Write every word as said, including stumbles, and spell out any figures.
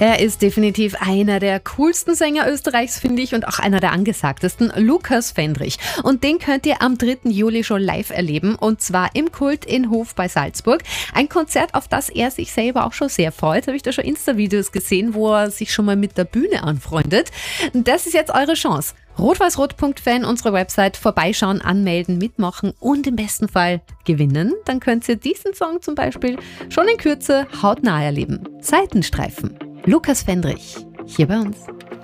Er ist definitiv einer der coolsten Sänger Österreichs, finde ich, und auch einer der angesagtesten, Lukas Fendrich. Und den könnt ihr am dritten Juli schon live erleben, und zwar im Kult in Hof bei Salzburg. Ein Konzert, auf das er sich selber auch schon sehr freut. Habe ich da schon Insta-Videos gesehen, wo er sich schon mal mit der Bühne anfreundet. Das ist jetzt eure Chance. rot-weiß-rot punkt fan, unsere Website, vorbeischauen, anmelden, mitmachen und im besten Fall gewinnen. Dann könnt ihr diesen Song zum Beispiel schon in Kürze hautnah erleben. Seitenstreifen. Lukas Fendrich, hier bei uns.